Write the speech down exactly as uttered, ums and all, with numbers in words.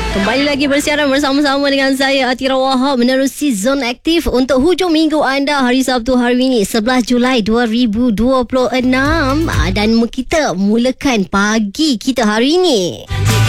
Kembali lagi bersiaran bersama-sama dengan saya Atira Wahab menerusi Zone Aktif untuk hujung minggu anda hari Sabtu hari ini sebelas Julai dua ribu dua puluh enam, dan kita mulakan pagi kita hari ini.